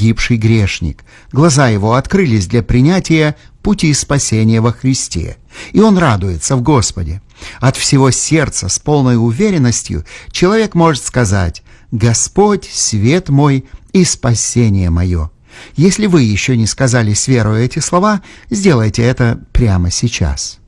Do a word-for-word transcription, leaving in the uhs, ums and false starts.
погибший грешник. Глаза его открылись для принятия пути спасения во Христе, и он радуется в Господе. От всего сердца с полной уверенностью человек может сказать: «Господь — свет мой и спасение мое». Если вы еще не сказали с верой эти слова, сделайте это прямо сейчас.